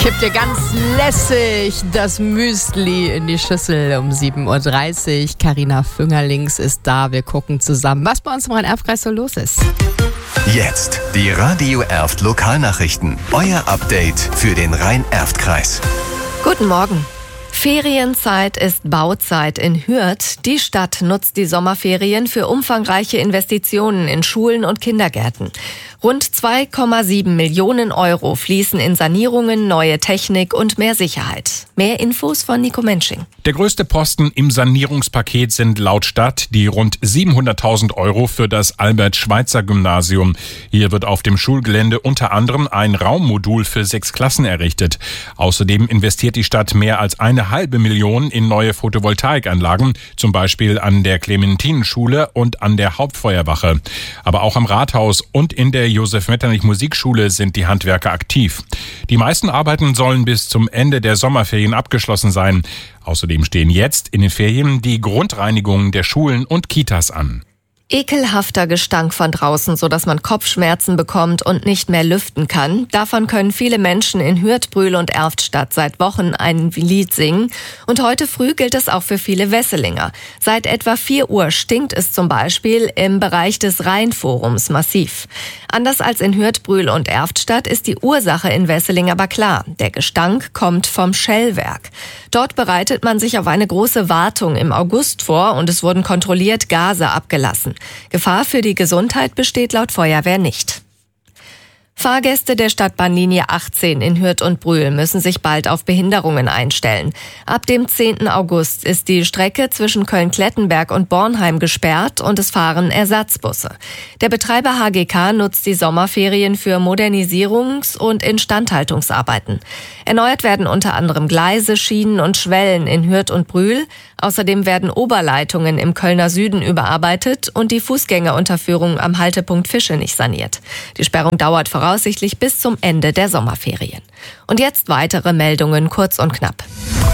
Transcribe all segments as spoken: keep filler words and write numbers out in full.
Kippt ihr ganz lässig das Müsli in die Schüssel um sieben Uhr dreißig. Carina Füngerlings ist da. Wir gucken zusammen, was bei uns im Rhein-Erft-Kreis so los ist. Jetzt die Radio Erft Lokalnachrichten. Euer Update für den Rhein-Erft-Kreis. Guten Morgen. Ferienzeit ist Bauzeit in Hürth. Die Stadt nutzt die Sommerferien für umfangreiche Investitionen in Schulen und Kindergärten. Rund zwei Komma sieben Millionen Euro fließen in Sanierungen, neue Technik und mehr Sicherheit. Mehr Infos von Nico Mensching. Der größte Posten im Sanierungspaket sind laut Stadt die rund siebenhunderttausend Euro für das Albert-Schweitzer-Gymnasium. Hier wird auf dem Schulgelände unter anderem ein Raummodul für sechs Klassen errichtet. Außerdem investiert die Stadt mehr als eine halbe Million in neue Photovoltaikanlagen, zum Beispiel an der Clementinenschule und an der Hauptfeuerwache. Aber auch am Rathaus und in der Josef-Metternich-Musikschule sind die Handwerker aktiv. Die meisten Arbeiten sollen bis zum Ende der Sommerferien abgeschlossen sein. Außerdem stehen jetzt in den Ferien die Grundreinigungen der Schulen und Kitas an. Ekelhafter Gestank von draußen, sodass man Kopfschmerzen bekommt und nicht mehr lüften kann. Davon können viele Menschen in Hürth, Brühl und Erftstadt seit Wochen ein Lied singen. Und heute früh gilt es auch für viele Wesselinger. Seit etwa vier Uhr stinkt es zum Beispiel im Bereich des Rheinforums massiv. Anders als in Hürth, Brühl und Erftstadt ist die Ursache in Wesseling aber klar. Der Gestank kommt vom Schellwerk. Dort bereitet man sich auf eine große Wartung im August vor und es wurden kontrolliert Gase abgelassen. Gefahr für die Gesundheit besteht laut Feuerwehr nicht. Fahrgäste der Stadtbahnlinie achtzehn in Hürth und Brühl müssen sich bald auf Behinderungen einstellen. Ab dem zehnten August ist die Strecke zwischen Köln-Klettenberg und Bornheim gesperrt und es fahren Ersatzbusse. Der Betreiber H G K nutzt die Sommerferien für Modernisierungs- und Instandhaltungsarbeiten. Erneuert werden unter anderem Gleise, Schienen und Schwellen in Hürth und Brühl. Außerdem werden Oberleitungen im Kölner Süden überarbeitet und die Fußgängerunterführung am Haltepunkt Fischenich saniert. Die Sperrung dauert voraussichtlich bis zum Ende der Sommerferien. Und jetzt weitere Meldungen, kurz und knapp.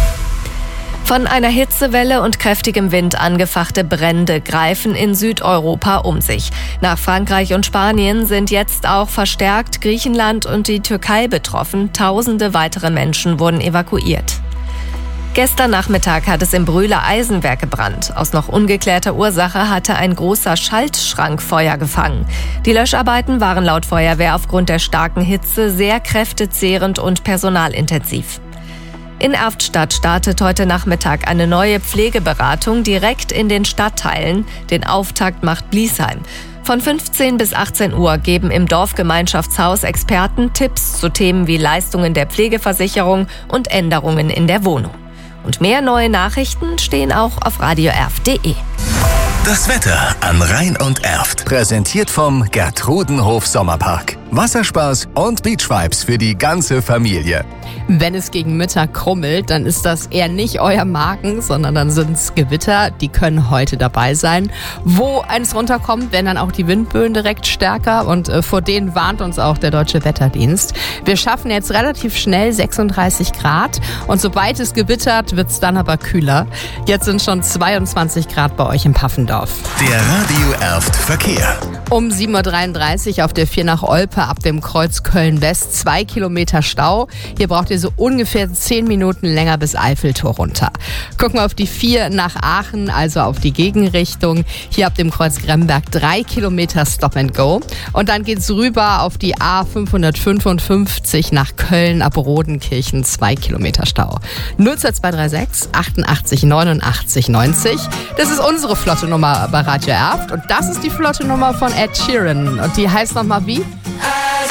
Von einer Hitzewelle und kräftigem Wind angefachte Brände greifen in Südeuropa um sich. Nach Frankreich und Spanien sind jetzt auch verstärkt Griechenland und die Türkei betroffen. Tausende weitere Menschen wurden evakuiert. Gestern Nachmittag hat es im Brühler Eisenwerk gebrannt. Aus noch ungeklärter Ursache hatte ein großer Schaltschrank Feuer gefangen. Die Löscharbeiten waren laut Feuerwehr aufgrund der starken Hitze sehr kräftezehrend und personalintensiv. In Erftstadt startet heute Nachmittag eine neue Pflegeberatung direkt in den Stadtteilen. Den Auftakt macht Bliesheim. Von fünfzehn bis achtzehn Uhr geben im Dorfgemeinschaftshaus Experten Tipps zu Themen wie Leistungen der Pflegeversicherung und Änderungen in der Wohnung. Und mehr neue Nachrichten stehen auch auf radio erft punkt de. Das Wetter an Rhein und Erft. Präsentiert vom Gertrudenhof Sommerpark. Wasserspaß und Beachvibes für die ganze Familie. Wenn es gegen Mittag krummelt, dann ist das eher nicht euer Magen, sondern dann sind es Gewitter. Die können heute dabei sein. Wo eins runterkommt, werden dann auch die Windböen direkt stärker und äh, vor denen warnt uns auch der Deutsche Wetterdienst. Wir schaffen jetzt relativ schnell sechsunddreißig Grad und sobald es gewittert, wird es dann aber kühler. Jetzt sind schon zweiundzwanzig Grad bei euch im Paffendorf. Der Radio Erft Verkehr. Um sieben Uhr dreiunddreißig auf der vier nach Olpe ab dem Kreuz Köln-West, zwei Kilometer Stau. Hier braucht ihr so ungefähr zehn Minuten länger bis Eiffeltor runter. Gucken wir auf die vier nach Aachen, also auf die Gegenrichtung. Hier ab dem Kreuz Gremberg drei Kilometer Stop and Go. Und dann geht's rüber auf die A fünfhundertfünfundfünfzig nach Köln ab Rodenkirchen, zwei Kilometer Stau. null zwei drei sechs achtundachtzig neunundachtzig neunzig. Das ist unsere flotte Nummer bei Radio Erft und das ist die flotte Nummer von Ed Sheeran. Und die heißt nochmal wie?